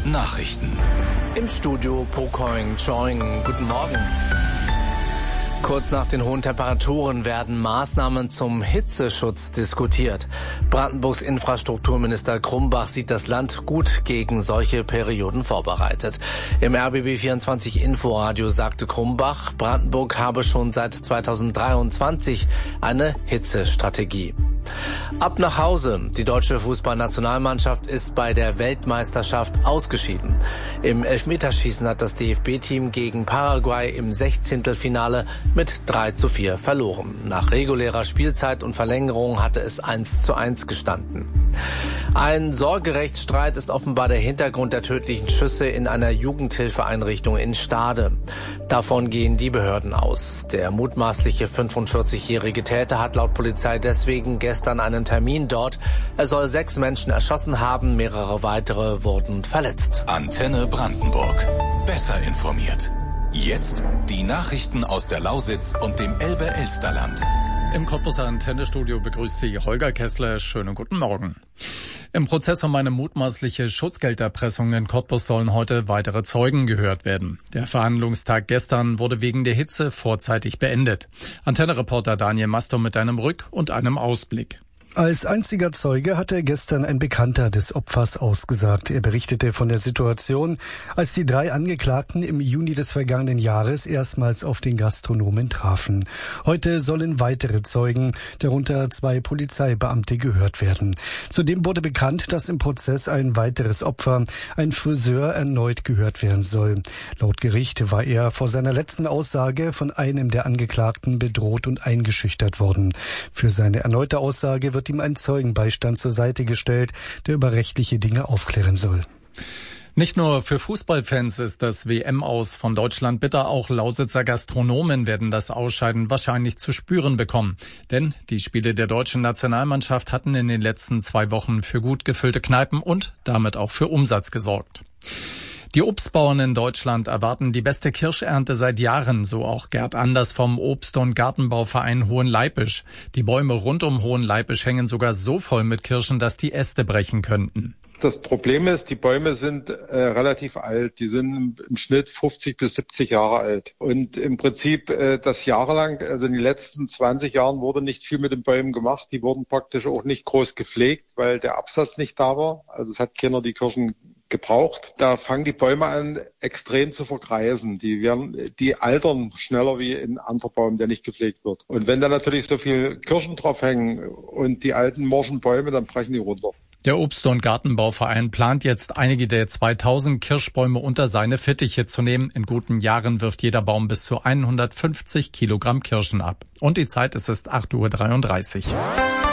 Nachrichten. Im Studio Pokoing Choing. Guten Morgen. Kurz nach den hohen Temperaturen werden Maßnahmen zum Hitzeschutz diskutiert. Brandenburgs Infrastrukturminister Krumbach sieht das Land gut gegen solche Perioden vorbereitet. Im RBB24 Inforadio sagte Krumbach, Brandenburg habe schon seit 2023 eine Hitzestrategie. Ab nach Hause. Die deutsche Fußballnationalmannschaft ist bei der Weltmeisterschaft ausgeschieden. Im Elfmeterschießen hat das DFB-Team gegen Paraguay im 16. Finale mit 3:4 verloren. Nach regulärer Spielzeit und Verlängerung hatte es 1:1 gestanden. Ein Sorgerechtsstreit ist offenbar der Hintergrund der tödlichen Schüsse in einer Jugendhilfeeinrichtung in Stade. Davon gehen die Behörden aus. Der mutmaßliche 45-jährige Täter hat laut Polizei deswegen gestern einen Termin dort. Er soll 6 Menschen erschossen haben, mehrere weitere wurden verletzt. Antenne Brandenburg. Besser informiert. Jetzt die Nachrichten aus der Lausitz und dem Elbe-Elsterland. Im Cottbuser Antennestudio begrüßt Sie Holger Kessler. Schönen guten Morgen. Im Prozess um eine mutmaßliche Schutzgelderpressung in Cottbus sollen heute weitere Zeugen gehört werden. Der Verhandlungstag gestern wurde wegen der Hitze vorzeitig beendet. Antenne-Reporter Daniel Mastor mit einem Rück- und einem Ausblick. Als einziger Zeuge hatte gestern ein Bekannter des Opfers ausgesagt. Er berichtete von der Situation, als die 3 Angeklagten im Juni des vergangenen Jahres erstmals auf den Gastronomen trafen. Heute sollen weitere Zeugen, darunter 2 Polizeibeamte, gehört werden. Zudem wurde bekannt, dass im Prozess ein weiteres Opfer, ein Friseur, erneut gehört werden soll. Laut Gericht war er vor seiner letzten Aussage von einem der Angeklagten bedroht und eingeschüchtert worden. Für seine erneute Aussage wird ihm ein Zeugenbeistand zur Seite gestellt, der über rechtliche Dinge aufklären soll. Nicht nur für Fußballfans ist das WM-Aus von Deutschland bitter, auch Lausitzer Gastronomen werden das Ausscheiden wahrscheinlich zu spüren bekommen. Denn die Spiele der deutschen Nationalmannschaft hatten in den letzten 2 Wochen für gut gefüllte Kneipen und damit auch für Umsatz gesorgt. Die Obstbauern in Deutschland erwarten die beste Kirschernte seit Jahren, so auch Gerd Anders vom Obst- und Gartenbauverein Hohenleipisch. Die Bäume rund um Hohenleipisch hängen sogar so voll mit Kirschen, dass die Äste brechen könnten. Das Problem ist, die Bäume sind relativ alt. Die sind im Schnitt 50 bis 70 Jahre alt. Und im Prinzip das jahrelang, also in den letzten 20 Jahren wurde nicht viel mit den Bäumen gemacht. Die wurden praktisch auch nicht groß gepflegt, weil der Absatz nicht da war. Also es hat keiner die Kirschen gebraucht. Da fangen die Bäume an, extrem zu vergreisen. Die altern schneller wie ein anderer Baum, der nicht gepflegt wird. Und wenn da natürlich so viel Kirschen drauf hängen und die alten morschen Bäume, dann brechen die runter. Der Obst- und Gartenbauverein plant jetzt, einige der 2000 Kirschbäume unter seine Fittiche zu nehmen. In guten Jahren wirft jeder Baum bis zu 150 Kilogramm Kirschen ab. Und die Zeit ist 8:33 Uhr.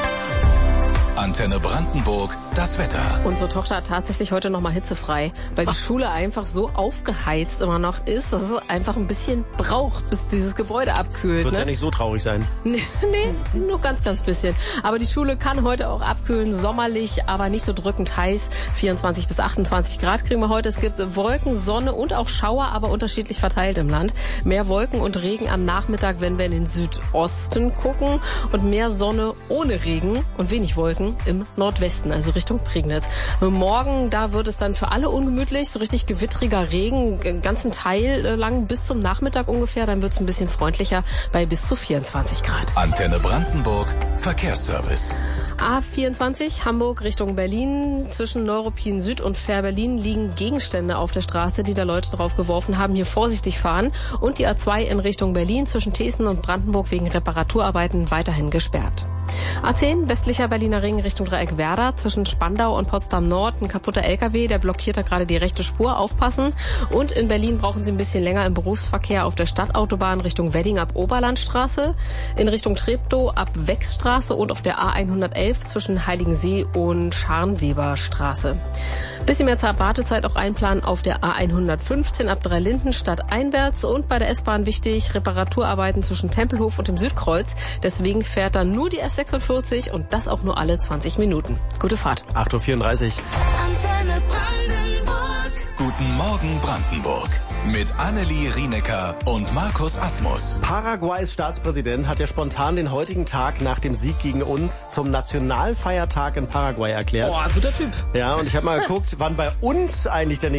Antenne Brandenburg, das Wetter. Unsere Tochter hat tatsächlich heute noch mal hitzefrei, weil die Schule einfach so aufgeheizt immer noch ist, dass es einfach ein bisschen braucht, bis dieses Gebäude abkühlt. Wird ja nicht so traurig sein. Nee, nur ganz bisschen. Aber die Schule kann heute auch abkühlen, sommerlich, aber nicht so drückend heiß. 24 bis 28 Grad kriegen wir heute. Es gibt Wolken, Sonne und auch Schauer, aber unterschiedlich verteilt im Land. Mehr Wolken und Regen am Nachmittag, wenn wir in den Südosten gucken. Und mehr Sonne ohne Regen und wenig Wolken im Nordwesten, also Richtung Prignitz. Morgen, da wird es dann für alle ungemütlich, so richtig gewittriger Regen, einen ganzen Teil lang bis zum Nachmittag ungefähr. Dann wird es ein bisschen freundlicher bei bis zu 24 Grad. Antenne Brandenburg, Verkehrsservice. A24 Hamburg Richtung Berlin. Zwischen Neuruppin Süd und Fähr-Berlin liegen Gegenstände auf der Straße, die da Leute drauf geworfen haben. Hier vorsichtig fahren. Und die A2 in Richtung Berlin zwischen Thesen und Brandenburg wegen Reparaturarbeiten weiterhin gesperrt. A10 westlicher Berliner Ring Richtung Dreieck Werder. Zwischen Spandau und Potsdam Nord ein kaputter LKW, der blockiert da gerade die rechte Spur. Aufpassen. Und in Berlin brauchen Sie ein bisschen länger im Berufsverkehr auf der Stadtautobahn Richtung Wedding ab Oberlandstraße. In Richtung Treptow ab Wechstraße und auf der A111 zwischen Heiligensee und Scharnweberstraße. Bisschen mehr Wartezeit auch einplanen auf der A115 ab Dreilinden stadteinwärts und bei der S-Bahn wichtig, Reparaturarbeiten zwischen Tempelhof und dem Südkreuz. Deswegen fährt dann nur die S46 und das auch nur alle 20 Minuten. Gute Fahrt. 8:34 Uhr. Antenne Brandenburg. Guten Morgen Brandenburg. Mit Annelie Rienecker und Markus Asmus. Paraguays Staatspräsident hat ja spontan den heutigen Tag nach dem Sieg gegen uns zum Nationalfeiertag in Paraguay erklärt. Boah, guter Typ. Ja, und ich habe mal geguckt, wann bei uns eigentlich der